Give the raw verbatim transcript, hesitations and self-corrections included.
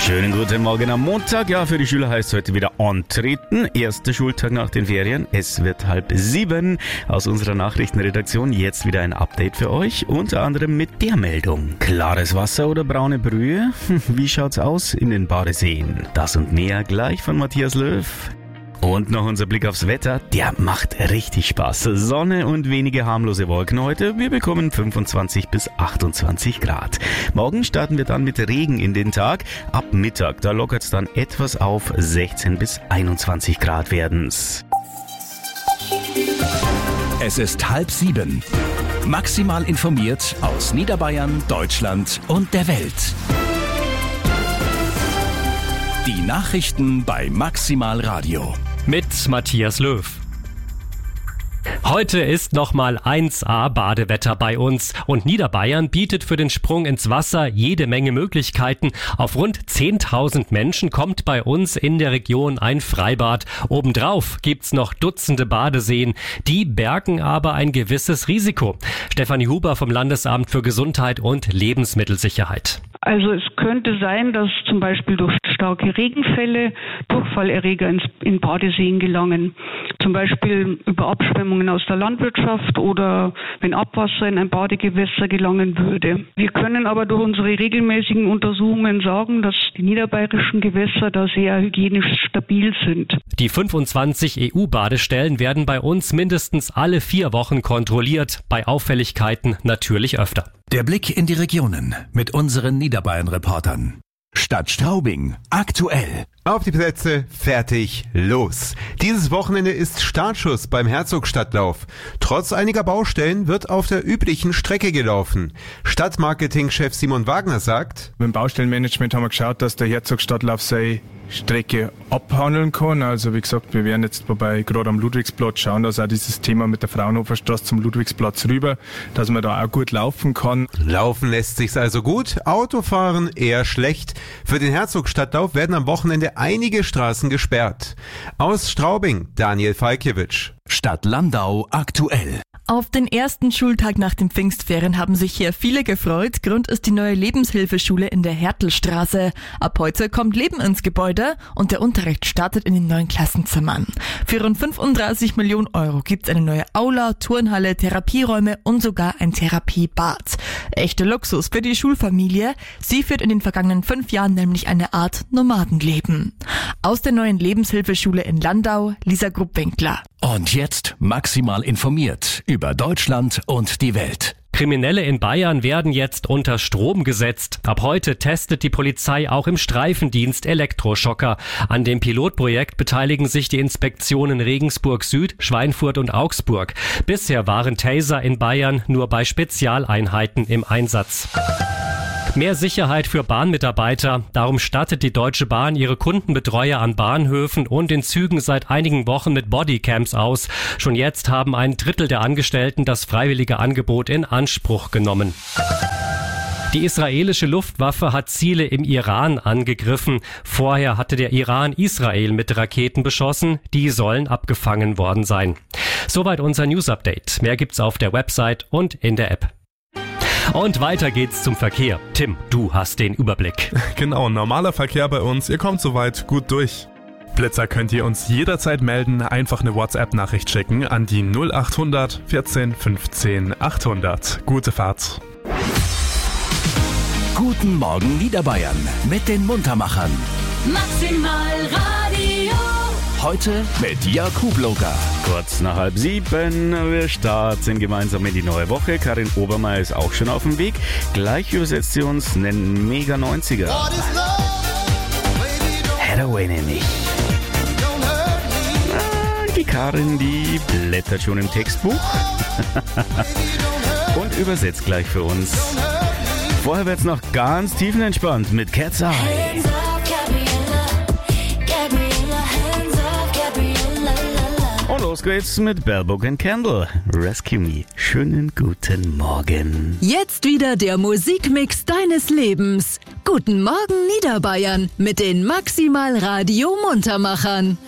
Schönen guten Morgen am Montag. Ja, für die Schüler heißt es heute wieder antreten. Erster Schultag nach den Ferien. Es wird halb sieben. Aus unserer Nachrichtenredaktion jetzt wieder ein Update für euch. Unter anderem mit der Meldung. Klares Wasser oder braune Brühe? Wie schaut's aus in den Badeseen? Das und mehr gleich von Matthias Löw. Und noch unser Blick aufs Wetter, der macht richtig Spaß. Sonne und wenige harmlose Wolken heute. Wir bekommen fünfundzwanzig bis achtundzwanzig Grad. Morgen starten wir dann mit Regen in den Tag. Ab Mittag, da lockert es dann etwas auf. sechzehn bis einundzwanzig Grad werden's. Es ist halb sieben. Maximal informiert aus Niederbayern, Deutschland und der Welt. Die Nachrichten bei Maximal Radio. Mit Matthias Löw. Heute ist nochmal eins A Badewetter bei uns und Niederbayern bietet für den Sprung ins Wasser jede Menge Möglichkeiten. Auf rund zehntausend Menschen kommt bei uns in der Region ein Freibad. Obendrauf gibt's noch Dutzende Badeseen. Die bergen aber ein gewisses Risiko. Stefanie Huber vom Landesamt für Gesundheit und Lebensmittelsicherheit. Also es könnte sein, dass zum Beispiel durch starke Regenfälle Durchfallerreger ins, in Badeseen gelangen. Zum Beispiel über Abschwemmungen aus der Landwirtschaft oder wenn Abwasser in ein Badegewässer gelangen würde. Wir können aber durch unsere regelmäßigen Untersuchungen sagen, dass die niederbayerischen Gewässer da sehr hygienisch stabil sind. Die fünfundzwanzig E U-Badestellen werden bei uns mindestens alle vier Wochen kontrolliert, bei Auffälligkeiten natürlich öfter. Der Blick in die Regionen mit unseren Niederbayern-Reportern. Stadt Straubing, aktuell. Auf die Plätze, fertig, los. Dieses Wochenende ist Startschuss beim Herzogstadtlauf. Trotz einiger Baustellen wird auf der üblichen Strecke gelaufen. Stadtmarketingchef Simon Wagner sagt: Beim Baustellenmanagement haben wir geschaut, dass der Herzogstadtlauf seine Strecke abhandeln kann. Also wie gesagt, wir werden jetzt wobei gerade am Ludwigsplatz schauen, dass auch dieses Thema mit der Fraunhoferstraße zum Ludwigsplatz rüber, dass man da auch gut laufen kann. Laufen lässt sich's also gut, Autofahren eher schlecht. Für den Herzogstadtlauf werden am Wochenende einige Straßen gesperrt. Aus Straubing, Daniel Falkiewicz. Stadt Landau, aktuell. Auf den ersten Schultag nach den Pfingstferien haben sich hier viele gefreut. Grund ist die neue Lebenshilfeschule in der Hertelstraße. Ab heute kommt Leben ins Gebäude und der Unterricht startet in den neuen Klassenzimmern. Für rund fünfunddreißig Millionen Euro gibt's eine neue Aula, Turnhalle, Therapieräume und sogar ein Therapiebad. Echte Luxus für die Schulfamilie. Sie führt in den vergangenen fünf Jahren nämlich eine Art Nomadenleben. Aus der neuen Lebenshilfeschule in Landau, Lisa Grupp-Winkler. Und jetzt maximal informiert über Deutschland und die Welt. Kriminelle in Bayern werden jetzt unter Strom gesetzt. Ab heute testet die Polizei auch im Streifendienst Elektroschocker. An dem Pilotprojekt beteiligen sich die Inspektionen Regensburg Süd, Schweinfurt und Augsburg. Bisher waren Taser in Bayern nur bei Spezialeinheiten im Einsatz. Mehr Sicherheit für Bahnmitarbeiter. Darum stattet die Deutsche Bahn ihre Kundenbetreuer an Bahnhöfen und in Zügen seit einigen Wochen mit Bodycams aus. Schon jetzt haben ein Drittel der Angestellten das freiwillige Angebot in Anspruch genommen. Die israelische Luftwaffe hat Ziele im Iran angegriffen. Vorher hatte der Iran Israel mit Raketen beschossen. Die sollen abgefangen worden sein. Soweit unser News-Update. Mehr gibt's auf der Website und in der App. Und weiter geht's zum Verkehr. Tim, du hast den Überblick. Genau, normaler Verkehr bei uns. Ihr kommt soweit gut durch. Blitzer könnt ihr uns jederzeit melden. Einfach eine WhatsApp-Nachricht schicken an die null achthundert vierzehn fünfzehn achthundert. Gute Fahrt. Guten Morgen Niederbayern mit den Muntermachern. Maximal Radio. Heute mit Jörg Hubloger. Kurz nach halb sieben, wir starten gemeinsam in die neue Woche. Karin Obermeier ist auch schon auf dem Weg. Gleich übersetzt sie uns einen Mega neunziger. Hathaway nämlich. Ah, die Karin, die blättert schon im Textbuch und übersetzt gleich für uns. Vorher wird's noch ganz tiefenentspannt mit Cat's Eye. Und los geht's mit Bell Book and Candle. Rescue Me. Schönen guten Morgen. Jetzt wieder der Musikmix deines Lebens. Guten Morgen Niederbayern mit den Maximal Radio Muntermachern.